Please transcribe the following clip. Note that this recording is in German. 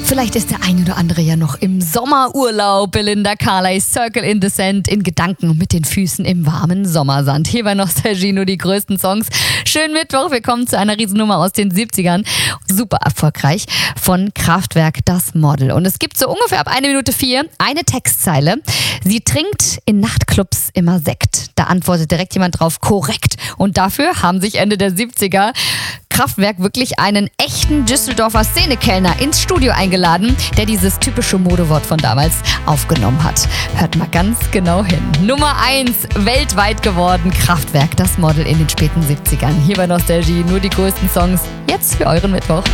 Vielleicht ist der ein oder andere ja noch im Sommerurlaub. Belinda Carlisle, Circle in the Sand, in Gedanken und mit den Füßen im warmen Sommersand. Hier bei Nostalgie nur die größten Songs. Schönen Mittwoch, wir kommen zu einer Riesennummer aus den 70ern. Super erfolgreich von Kraftwerk, das Model. Und es gibt so ungefähr ab 1:04 eine Textzeile. Sie trinkt in Nachtclubs immer Sekt. Da antwortet direkt jemand drauf, korrekt. Und dafür haben sich Ende der 70er Kraftwerk wirklich einen echten Düsseldorfer Szenekellner ins Studio eingeladen, der dieses typische Modewort von damals aufgenommen hat. Hört mal ganz genau hin. Nummer 1 weltweit geworden, Kraftwerk, das Model in den späten 70ern. Hier bei Nostalgie nur die größten Songs, jetzt für euren Mittwoch.